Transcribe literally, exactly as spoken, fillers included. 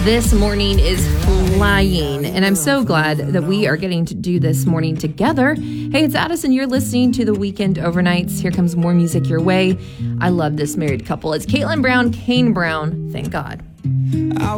This morning is flying, and I'm so glad that we are getting to do this morning together. Hey, it's Addison. You're listening to the Weekend Overnights. Here comes more music your way. I love this married couple. It's Caitlin Brown, Kane Brown. Thank God. I